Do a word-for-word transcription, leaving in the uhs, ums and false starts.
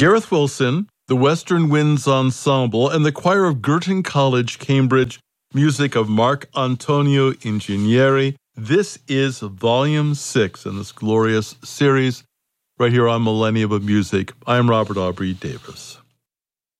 Gareth Wilson, the Western Winds Ensemble, and the choir of Girton College, Cambridge, music of Mark Antonio Ingegneri. This is Volume six in this glorious series right here on Millennium of Music. I am Robert Aubrey Davis.